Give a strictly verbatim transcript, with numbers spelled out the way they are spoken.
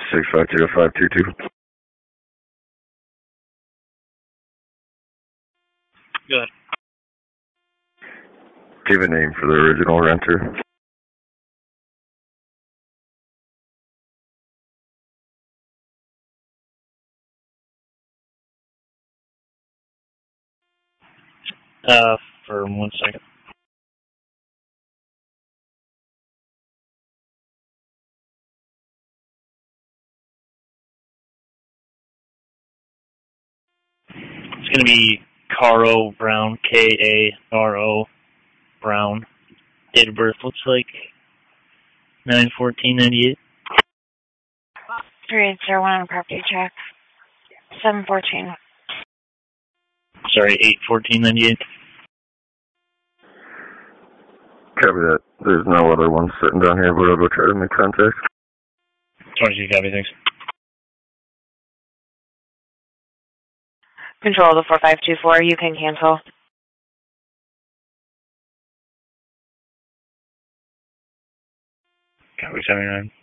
six five zero five two two. Good. Give a name for the original renter. Uh, for one second. It's going to be Caro Brown, K A R O Brown. Date of birth looks like nine fourteen ninety-eight. three eight zero one on a property check. seven fourteen. Sorry, eight fourteen ninety-eight. Copy that. There's no other ones sitting down here, but I'll go try to make contact. twenty-two, copy, thanks. Control the four five two four, you can cancel. Copy seventy-nine.